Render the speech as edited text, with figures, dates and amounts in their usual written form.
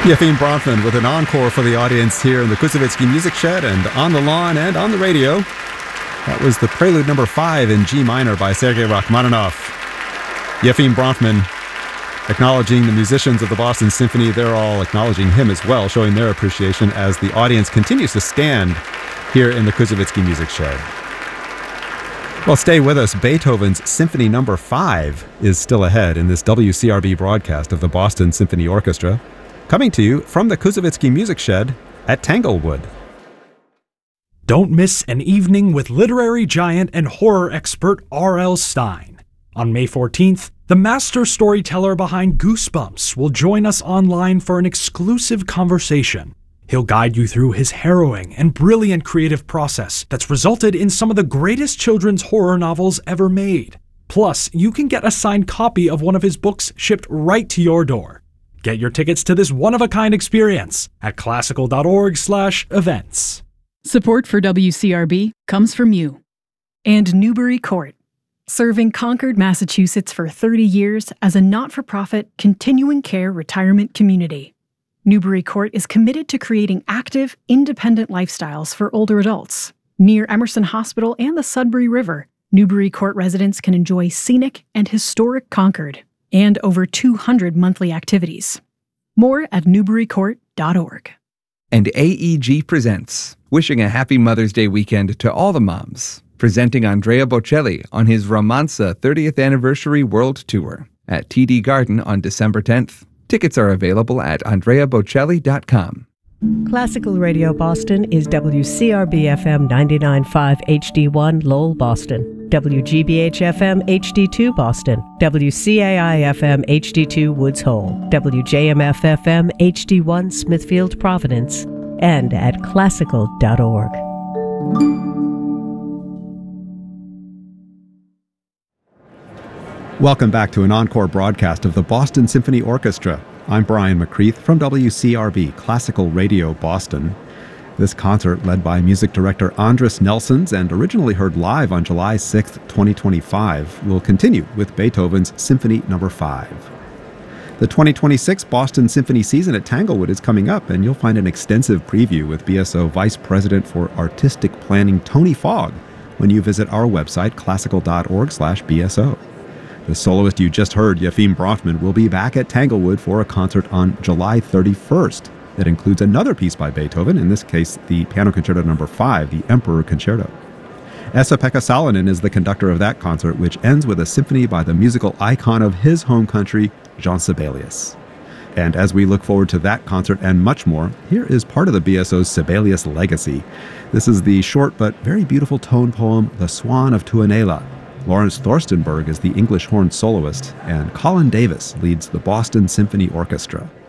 Yefim Bronfman with an encore for the audience here in the Kuzovitsky Music Shed and on the lawn and on the radio. That was the Prelude number 5 in G minor by Sergei Rachmaninoff. Yefim Bronfman acknowledging the musicians of the Boston Symphony. They're all acknowledging him as well, showing their appreciation as the audience continues to stand here in the Kuzovitsky Music Shed. Well, stay with us. Beethoven's Symphony number 5 is still ahead in this WCRB broadcast of the Boston Symphony Orchestra, coming to you from the Kuzovitsky Music Shed at Tanglewood. Don't miss an evening with literary giant and horror expert R.L. Stine. On May 14th, the master storyteller behind Goosebumps will join us online for an exclusive conversation. He'll guide you through his harrowing and brilliant creative process that's resulted in some of the greatest children's horror novels ever made. Plus, you can get a signed copy of one of his books shipped right to your door. Get your tickets to this one-of-a-kind experience at classical.org/events. Support for WCRB comes from you and Newbury Court, serving Concord, Massachusetts for 30 years as a not-for-profit continuing care retirement community. Newbury Court is committed to creating active, independent lifestyles for older adults. Near Emerson Hospital and the Sudbury River, Newbury Court residents can enjoy scenic and historic Concord and over 200 monthly activities. More at newburycourt.org. And AEG presents, wishing a happy Mother's Day weekend to all the moms, presenting Andrea Bocelli on his Romanza 30th Anniversary World Tour at TD Garden on December 10th. Tickets are available at andreabocelli.com. Classical Radio Boston is WCRB-FM 99.5 HD1 Lowell, Boston, WGBH-FM HD2 Boston, WCAI-FM HD2 Woods Hole, WJMF-FM HD1 Smithfield, Providence, and at classical.org. Welcome back to an encore broadcast of the Boston Symphony Orchestra. I'm Brian McCreath from WCRB Classical Radio Boston. This concert, led by music director Andris Nelsons and originally heard live on July 6, 2025, will continue with Beethoven's Symphony No. 5. The 2026 Boston Symphony season at Tanglewood is coming up, and you'll find an extensive preview with BSO Vice President for Artistic Planning Tony Fogg when you visit our website, classical.org/BSO. The soloist you just heard, Yefim Bronfman, will be back at Tanglewood for a concert on July 31st that includes another piece by Beethoven, in this case the Piano Concerto No. 5, the Emperor Concerto. Esa-Pekka Salonen is the conductor of that concert, which ends with a symphony by the musical icon of his home country, Jean Sibelius. And as we look forward to that concert and much more, here is part of the BSO's Sibelius legacy. This is the short but very beautiful tone poem, The Swan of Tuonela. Lawrence Thorstenberg is the English horn soloist, and Colin Davis leads the Boston Symphony Orchestra.